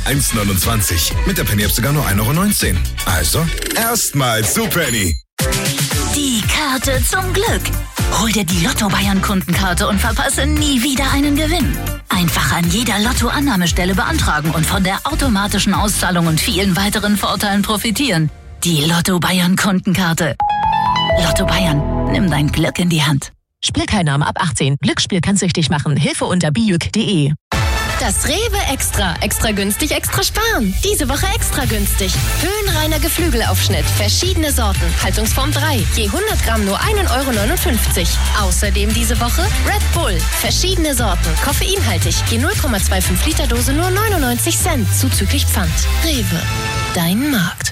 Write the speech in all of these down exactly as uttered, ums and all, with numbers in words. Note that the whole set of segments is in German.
eins Euro neunundzwanzig. Mit der Penny-App sogar nur ein Euro neunzehn. Also, erstmal zu Penny. Die Karte zum Glück. Hol dir die Lotto-Bayern-Kundenkarte und verpasse nie wieder einen Gewinn. Einfach an jeder Lotto-Annahmestelle beantragen und von der automatischen Auszahlung und vielen weiteren Vorteilen profitieren. Die Lotto-Bayern-Kundenkarte. Lotto Bayern, nimm dein Glück in die Hand. Spielteilnahme ab achtzehn. Glücksspiel kann süchtig machen. Hilfe unter bijuk punkt de. Das Rewe Extra. Extra günstig, extra sparen. Diese Woche extra günstig. Höhenreiner Geflügelaufschnitt. Verschiedene Sorten. Haltungsform drei. Je hundert Gramm nur ein Euro neunundfünfzig. Außerdem diese Woche Red Bull. Verschiedene Sorten. Koffeinhaltig. Je null Komma fünfundzwanzig Liter Dose nur neunundneunzig Cent. Zuzüglich Pfand. Rewe. Dein Markt.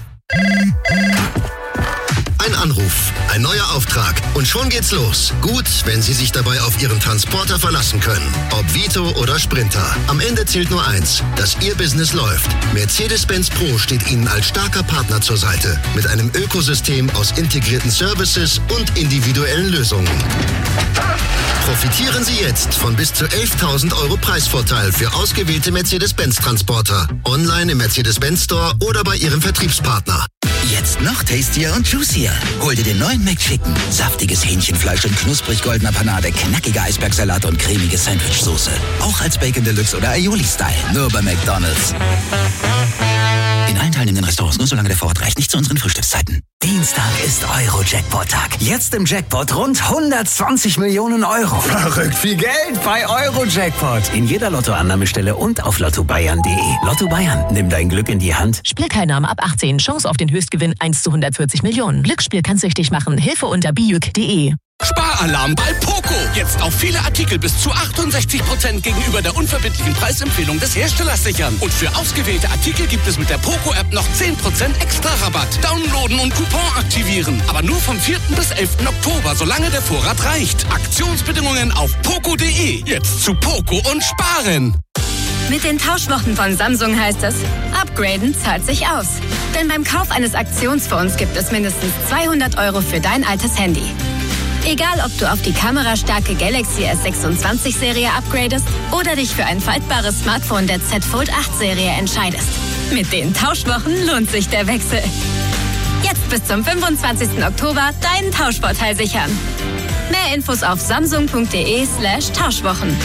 Ein Anruf, ein neuer Auftrag und schon geht's los. Gut, wenn Sie sich dabei auf Ihren Transporter verlassen können. Ob Vito oder Sprinter. Am Ende zählt nur eins, dass Ihr Business läuft. Mercedes-Benz Pro steht Ihnen als starker Partner zur Seite. Mit einem Ökosystem aus integrierten Services und individuellen Lösungen. Profitieren Sie jetzt von bis zu elftausend Euro Preisvorteil für ausgewählte Mercedes-Benz-Transporter. Online im Mercedes-Benz Store oder bei Ihrem Vertriebspartner. Jetzt noch tastier und juicier. Hol dir den neuen McChicken. Saftiges Hähnchenfleisch in knusprig goldener Panade, knackiger Eisbergsalat und cremige Sandwichsoße. Auch als Bacon Deluxe oder Aioli-Style. Nur bei McDonald's. In allen teilnehmenden Restaurants nur solange der Vorrat reicht. Nicht zu unseren Frühstückszeiten. Dienstag ist Euro-Jackpot-Tag. Jetzt im Jackpot rund hundertzwanzig Millionen Euro. Verrückt viel Geld bei Euro-Jackpot. In jeder Lottoannahmestelle und auf lotto bayern punkt de. Lotto Bayern, nimm dein Glück in die Hand. Spielteilnahme ab achtzehn. Chance auf den Höchstgewinn eins zu hundertvierzig Millionen. Glücksspiel kann süchtig machen. Hilfe unter bijuk punkt de. Sparalarm bei Poco. Jetzt auf viele Artikel bis zu achtundsechzig Prozent gegenüber der unverbindlichen Preisempfehlung des Herstellers sichern. Und für ausgewählte Artikel gibt es mit der Poco-App noch zehn Prozent extra Rabatt. Downloaden und Coupon aktivieren. Aber nur vom vierten bis elften Oktober, solange der Vorrat reicht. Aktionsbedingungen auf poco punkt de. Jetzt zu Poco und sparen. Mit den Tauschwochen von Samsung heißt es, upgraden zahlt sich aus. Denn beim Kauf eines Aktionsphones gibt es mindestens zweihundert Euro für dein altes Handy. Egal, ob du auf die kamerastarke Galaxy S sechsundzwanzig Serie upgradest oder dich für ein faltbares Smartphone der Z Fold acht Serie entscheidest. Mit den Tauschwochen lohnt sich der Wechsel. Jetzt bis zum fünfundzwanzigsten Oktober deinen Tauschvorteil sichern. Mehr Infos auf samsung punkt de slash Tauschwochen.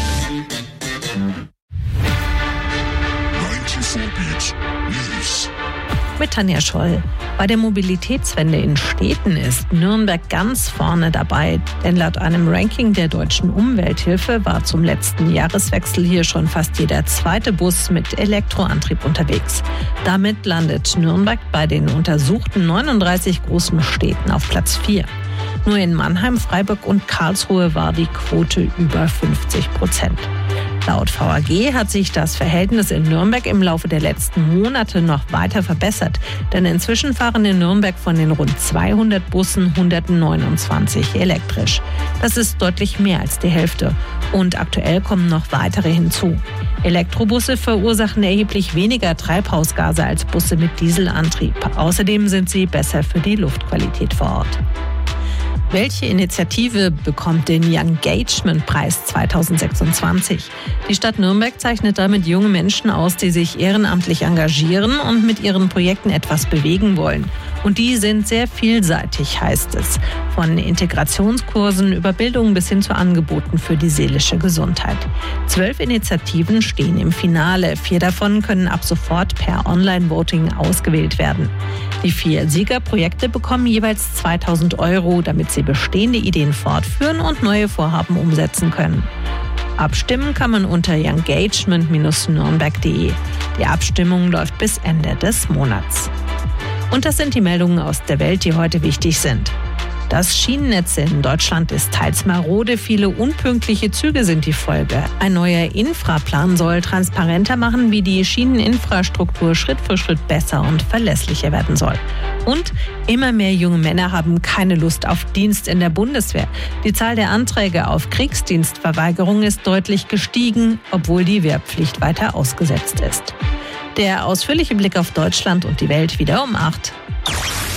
Mit Tanja Scholl. Bei der Mobilitätswende in Städten ist Nürnberg ganz vorne dabei. Denn laut einem Ranking der Deutschen Umwelthilfe war zum letzten Jahreswechsel hier schon fast jeder zweite Bus mit Elektroantrieb unterwegs. Damit landet Nürnberg bei den untersuchten neununddreißig großen Städten auf Platz vier. Nur in Mannheim, Freiburg und Karlsruhe war die Quote über fünfzig Prozent. Laut V A G hat sich das Verhältnis in Nürnberg im Laufe der letzten Monate noch weiter verbessert. Denn inzwischen fahren in Nürnberg von den rund zweihundert Bussen hundertneunundzwanzig elektrisch. Das ist deutlich mehr als die Hälfte. Und aktuell kommen noch weitere hinzu. Elektrobusse verursachen erheblich weniger Treibhausgase als Busse mit Dieselantrieb. Außerdem sind sie besser für die Luftqualität vor Ort. Welche Initiative bekommt den Young Engagement Preis zweitausendsechsundzwanzig? Die Stadt Nürnberg zeichnet damit junge Menschen aus, die sich ehrenamtlich engagieren und mit ihren Projekten etwas bewegen wollen. Und die sind sehr vielseitig, heißt es. Von Integrationskursen über Bildung bis hin zu Angeboten für die seelische Gesundheit. Zwölf Initiativen stehen im Finale. Vier davon können ab sofort per Online-Voting ausgewählt werden. Die vier Siegerprojekte bekommen jeweils zweitausend Euro, damit sie bestehende Ideen fortführen und neue Vorhaben umsetzen können. Abstimmen kann man unter youngagement dash nürnberg punkt de. Die Abstimmung läuft bis Ende des Monats. Und das sind die Meldungen aus der Welt, die heute wichtig sind. Das Schienennetz in Deutschland ist teils marode, viele unpünktliche Züge sind die Folge. Ein neuer Infraplan soll transparenter machen, wie die Schieneninfrastruktur Schritt für Schritt besser und verlässlicher werden soll. Und immer mehr junge Männer haben keine Lust auf Dienst in der Bundeswehr. Die Zahl der Anträge auf Kriegsdienstverweigerung ist deutlich gestiegen, obwohl die Wehrpflicht weiter ausgesetzt ist. Der ausführliche Blick auf Deutschland und die Welt wieder um acht.